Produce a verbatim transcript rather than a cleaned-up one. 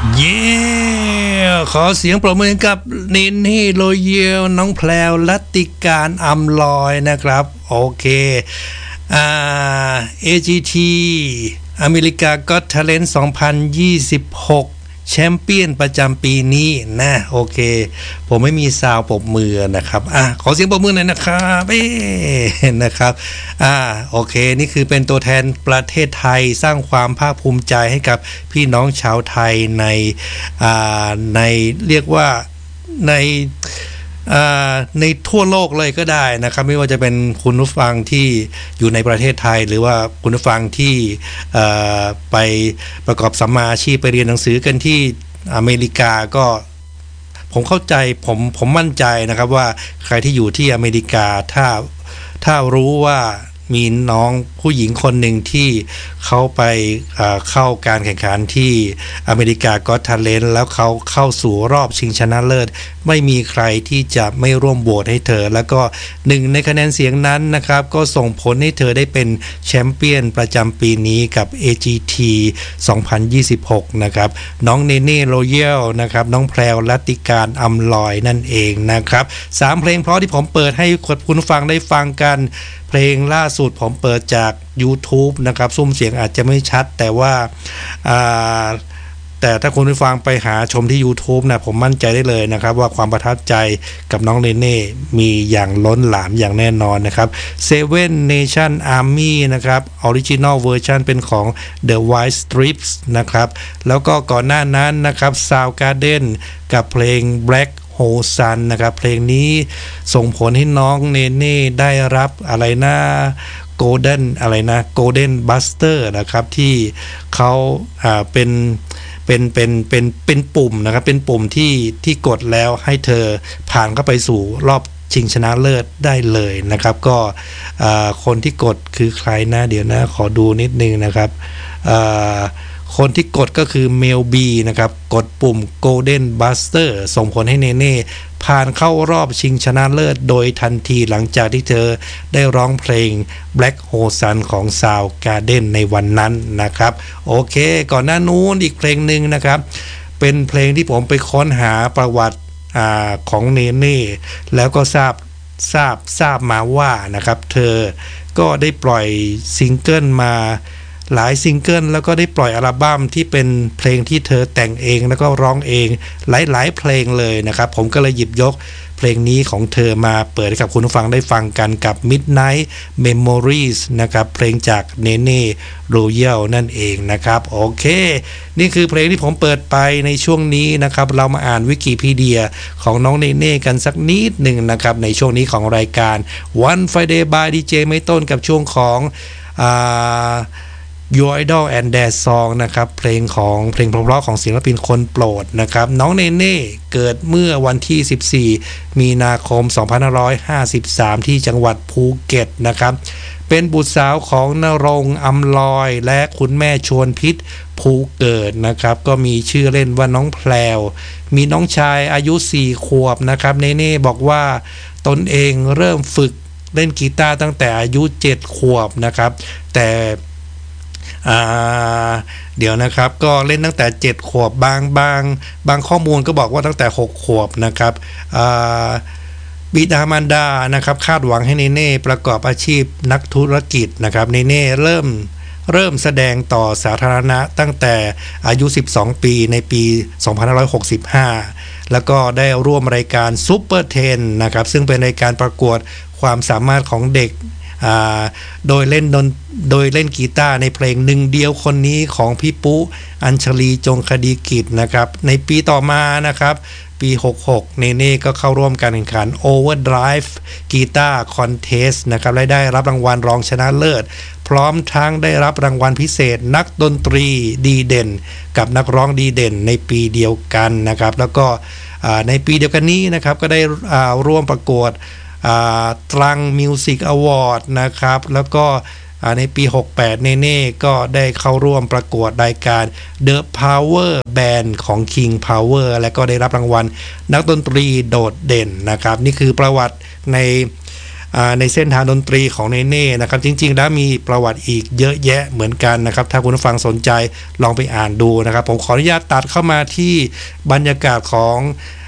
เย้ขอเสียงปรบมือกับนินนี่โรเยลน้องแพรวรัตติการอำลอยนะครับโอเคอ่า เอ จี ที อเมริกาก็อต Talent สองพันยี่สิบหกแชมเปี้ยนประจำปีนี้นะโอเคผมไม่มีซาวปรบมือนะครับอ่ะขอเสียงปรบมือหน่อยนะครับเอ๊นะครับอ่าโอเคนี่คือเป็นตัวแทนประเทศไทยสร้างความภาคภูมิใจให้กับพี่น้องชาวไทยในอ่าในเรียกว่าในในทั่วโลกเลยก็ได้นะครับไม่ว่าจะเป็นคุณผู้ฟังที่อยู่ในประเทศไทยหรือว่าคุณผู้ฟังที่ไปประกอบสัมมาอาชีพไปเรียนหนังสือกันที่อเมริกาก็ผมเข้าใจผมผมมั่นใจนะครับว่าใครที่อยู่ที่อเมริกาถ้าถ้ารู้ว่ามีน้องผู้หญิงคนหนึ่งที่เขาไปเข้าการแข่งขันที่อเมริกาก็อต Talent แล้วเขาเข้าสู่รอบชิงชนะเลิศไม่มีใครที่จะไม่ร่วมโหวตให้เธอแล้วก็หนึ่งในคะแนนเสียงนั้นนะครับก็ส่งผลให้เธอได้เป็นแชมเปี้ยนประจำปีนี้กับ เอ จี ที สองพันยี่สิบหกนะครับน้องเนเน่โรเยลนะครับน้องแพรวรัตติการอำลอยนั่นเองนะครับสามเพลงเพราะที่ผมเปิดให้คุณฟังได้ฟังกันเพลงล่าสุดผมเปิดจาก YouTube นะครับซุ้มเสียงอาจจะไม่ชัดแต่ว่าแต่ถ้าคุณผู้ฟังไปหาชมที่ YouTube นะผมมั่นใจได้เลยนะครับว่าความประทับใจกับน้องเนเน่มีอย่างล้นหลามอย่างแน่นอนนะครับ Seven Nation Army นะครับ Original Version เป็นของ The White Stripes นะครับแล้วก็ก่อนหน้านั้นนะครับ Soundgarden กับเพลง Blackโฮซันนะครับเพลงนี้ส่งผลให้น้องเนเน่ได้รับอะไรนะโกลเด้นอะไรนะโกลเด้นบัสเตอร์นะครับที่เขาอ่าเป็นเป็นเป็นเป็นเป็นปุ่มนะครับเป็นปุ่มที่ที่กดแล้วให้เธอผ่านเข้าไปสู่รอบชิงชนะเลิศได้เลยนะครับก็คนที่กดคือใครนะเดี๋ยวนะขอดูนิดนึงนะครับคนที่กดก็คือเมลบีนะครับกดปุ่ม Golden Buster ส่งผลให้เนเน่ผ่านเข้ารอบชิงชนะเลิศโดยทันทีหลังจากที่เธอได้ร้องเพลง Black Hole Sun ของ Soundgarden ในวันนั้นนะครับโอเคก่อนหน้านู้นอีกเพลงหนึ่งนะครับเป็นเพลงที่ผมไปค้นหาประวัติอ่าของเนเน่แล้วก็ทราบทราบทราบมาว่านะครับเธอก็ได้ปล่อยซิงเกิลมาหลายซิงเกิลแล้วก็ได้ปล่อยอัลบั้มที่เป็นเพลงที่เธอแต่งเองแล้วก็ร้องเองหลายๆเพลงเลยนะครับผมก็เลยหยิบยกเพลงนี้ของเธอมาเปิดให้กับคุณผู้ฟังได้ฟังกันกับ Midnight Memories นะครับเพลงจากเนเน่โรเยลนั่นเองนะครับโอเคนี่คือเพลงที่ผมเปิดไปในช่วงนี้นะครับเรามาอ่านวิกิพีเดียของน้องเนเน่กันสักนิดหนึ่งนะครับในช่วงนี้ของรายการ One Friday by ดี เจ ไม่ต้นกับช่วงของอ่าYour Idol and Their Song นะครับเพลงของเพลงเพราะๆของศิลปินคนโปรดนะครับน้องเนเน่เกิดเมื่อวันที่สิบสี่มีนาคมสองพันห้าร้อยห้าสิบสามที่จังหวัดภูเก็ตนะครับเป็นบุตรสาวของณรงค์อำลอยและคุณแม่ชวนพิษภูเกิดนะครับก็มีชื่อเล่นว่าน้องแพรวมีน้องชายอายุสี่ขวบนะครับเนเน่บอกว่าตนเองเริ่มฝึกเล่นกีตาร์ตั้งแต่อายุเจ็ดขวบนะครับแต่เดี๋ยวนะครับก็เล่นตั้งแต่เจ็ดขวบบางบางบางข้อมูลก็บอกว่าตั้งแต่หกขวบนะครับบิดามารดานะครับคาดหวังให้เนเน่ประกอบอาชีพนักธุรกิจนะครับเนเน่เริ่มเริ่มแสดงต่อสาธารณะตั้งแต่อายุสิบสองปีในปีสองพันห้าร้อยหกสิบห้าแล้วก็ได้ร่วมรายการซุปเปอร์เทนนะครับซึ่งเป็นรายการประกวดความสามารถของเด็กโดยเล่นดนโดยเล่นกีตาร์ในเพลงหนึ่งเดียวคนนี้ของพี่ปุ๊อัญชลีจงคดีกิจนะครับในปีต่อมานะครับปีหกสิบหกเนเน่ก็เข้าร่วมการแข่งขัน Overdrive Guitar Contest นะครับและได้รับรางวัลรองชนะเลิศพร้อมทั้งได้รับรางวัลพิเศษนักดนตรีดีเด่นกับนักร้องดีเด่นในปีเดียวกันนะครับแล้วก็ในปีเดียวกันนี้นะครับก็ได้ร่วมประกวดตรังมิวสิกอวอร์ดนะครับแล้วก็ในปีหกสิบแปดเนเน่ก็ได้เข้าร่วมประกวดรายการ The Power Band ของ King Power และก็ได้รับรางวัลนักดนตรีโดดเด่นนะครับนี่คือประวัติในในเส้นทางดนตรีของเนเน่นะครับจริงๆแล้วมีประวัติอีกเยอะแยะเหมือนกันนะครับถ้าคุณผู้ฟังสนใจลองไปอ่านดูนะครับผมขออนุญาตตัดเข้ามาที่บรรยากาศของ